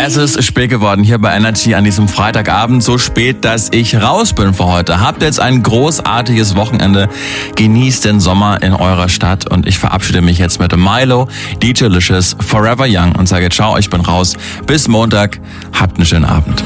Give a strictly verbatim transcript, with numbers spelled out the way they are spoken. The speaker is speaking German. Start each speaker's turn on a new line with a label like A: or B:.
A: Es ist spät geworden hier bei Energy an diesem Freitagabend. So spät, dass ich raus bin für heute. Habt jetzt ein großartiges Wochenende. Genießt den Sommer in eurer Stadt. Und ich verabschiede mich jetzt mit Milo, D J Licious, Forever Young und sage ciao, ich bin raus. Bis Montag. Habt einen schönen Abend.